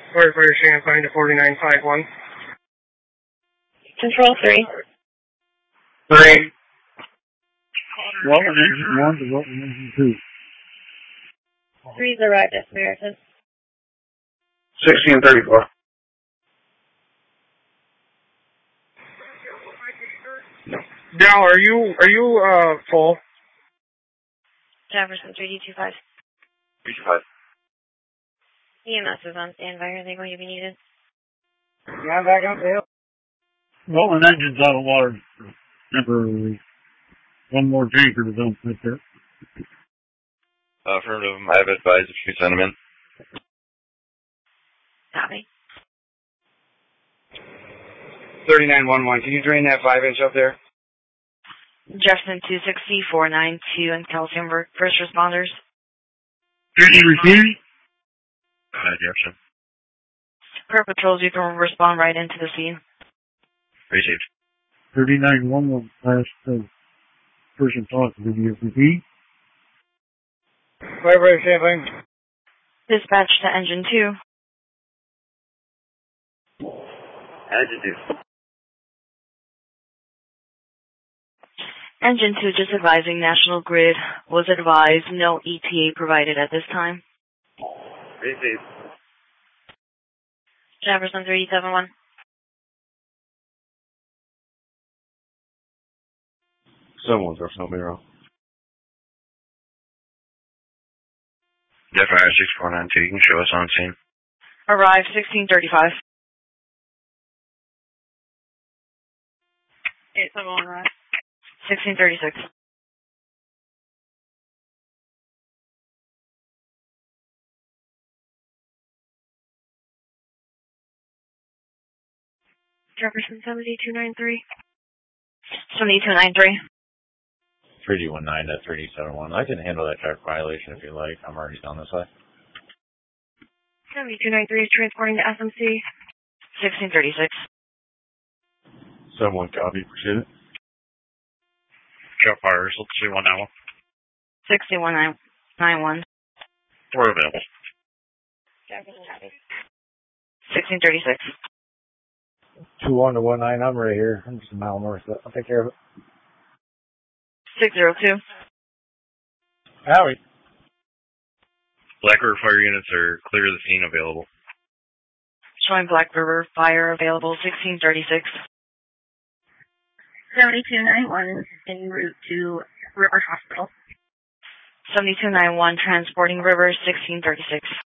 Firefighter Champlain to 4951. Control 3. 3. Welcome engine 1 to welcome engine 2. 3's arrived at Samaritan. 1634. Dal, are you full? Jefferson 3D25. 325. EMS is on standby. Are they going to be needed? Yeah, I'm back up the hill. Welcome engine's out of water temporarily. One more tanker to dump right there. Affirmative. I have advised if you send them in. Copy. 3911. Can you drain that 5-inch up there? Jefferson 260, 492, and Calcium first responders. Can you receive? Jefferson. Per patrols, you can respond right into the scene. Received. 3911 last person talked to the FPP. Firefighter Champlain. Dispatch to Engine 2. Engine 2. Engine 2 just advising National Grid was advised no ETA provided at this time. Received. Jefferson 371. Someone's or something wrong. Fire 6492, you can show us on scene. Arrive 1635. 871 arrive. 1636. Jefferson 7293. 7293. 3D19 to 3D71. I can handle that traffic violation if you like. I'm already down this way. 7293 is transporting to SMC. 1636. Someone copy, proceed it. Show fire, result 6191. 6191. We're available. Jefferson copy. 1636. 21 to 19. I'm right here. I'm just a mile north. I'll take care of it. 602. Howie. Black River fire units are clear of the scene available. Showing Black River fire available 1636. 7291 en route to River Hospital. 7291 transporting River 1636.